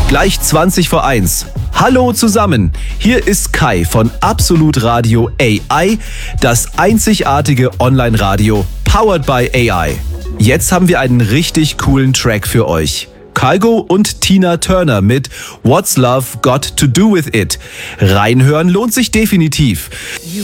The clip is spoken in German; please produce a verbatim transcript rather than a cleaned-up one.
Gleich zwanzig vor eins. Hallo zusammen, hier ist Kai von Absolut Radio A I, das einzigartige Online-Radio powered by A I. Jetzt haben wir einen richtig coolen Track für euch. Kygo und Tina Turner mit What's Love Got to Do With It. Reinhören lohnt sich definitiv.